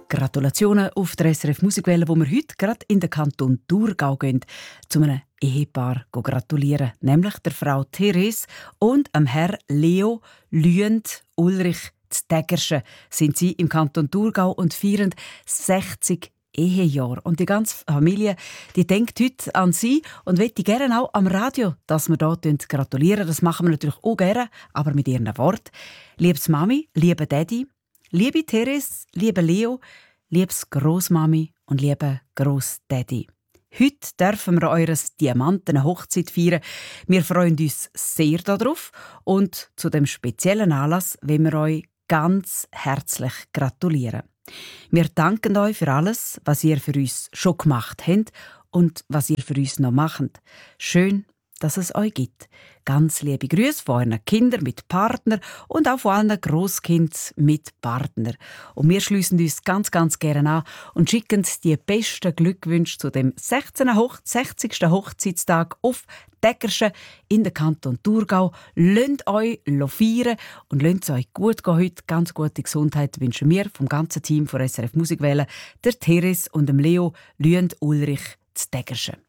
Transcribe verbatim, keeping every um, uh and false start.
Gratulationen auf der S R F Musikwelle, wo wir heute gerade in den Kanton Thurgau gehen, zu einem Ehepaar gratulieren, nämlich der Frau Therese und dem Herr Leo Lüend Ulrich Z'Tägerschen sind sie im Kanton Thurgau und feiern sechzig Ehejahre. Und die ganze Familie, die denkt heute an sie und möchte gerne auch am Radio, dass wir dort gratulieren. Das machen wir natürlich auch gerne, aber mit ihren Worten. Liebes Mami, liebe Daddy, liebe Therese, liebe Leo, liebes Großmami und liebe Großdaddy. Heute dürfen wir eures Diamanten Hochzeit feiern. Wir freuen uns sehr darauf und zu dem speziellen Anlass wollen wir euch ganz herzlich gratulieren. Wir danken euch für alles, was ihr für uns schon gemacht habt und was ihr für uns noch macht. Schön, dass es euch gibt. Ganz liebe Grüße von euren Kindern mit Partner und auch von allen Grosskindern mit Partner. Und wir schliessen uns ganz, ganz gerne an und schicken die besten Glückwünsche zu dem sechzigsten Hochzeitstag auf Tägerschen in der Kanton Thurgau. Lasst euch feiern und lasst es euch gut gehen heute. Ganz gute Gesundheit wünschen wir vom ganzen Team von S R F Musikwelle, der Therese und dem Leo Lüend Ulrich Z'Tägerschen.